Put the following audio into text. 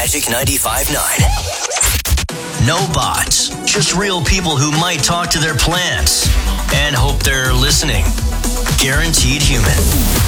Magic 95.9. No bots, just real people who might talk to their plants and hope they're listening. Guaranteed Human.